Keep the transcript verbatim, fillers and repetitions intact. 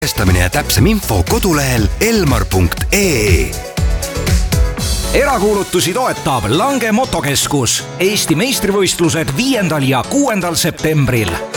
Estamine ja täpsem info kodulehel elmar punkt ee. Erakuulutusi toetab Lange Motokeskus. Eesti meistrivõistlused viiendal ja kuuendal septembril.